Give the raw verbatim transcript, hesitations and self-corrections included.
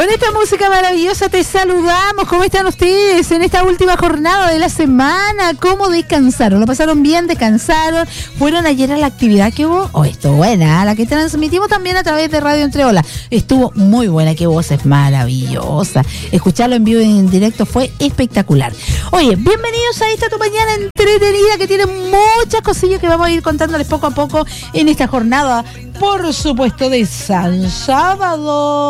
Con esta música maravillosa te saludamos. ¿Cómo están ustedes en esta última jornada de la semana? ¿Cómo descansaron? ¿Lo pasaron bien? ¿Descansaron? ¿Fueron ayer a la actividad que hubo? Oh, estuvo buena, la que transmitimos también a través de Radio Entre Olas. Estuvo muy buena, qué voz es maravillosa. Escucharlo en vivo y en directo fue espectacular. Oye, bienvenidos a esta tu mañana entretenida que tiene muchas cosillas que vamos a ir contándoles poco a poco en esta jornada, por supuesto, de San Sábado.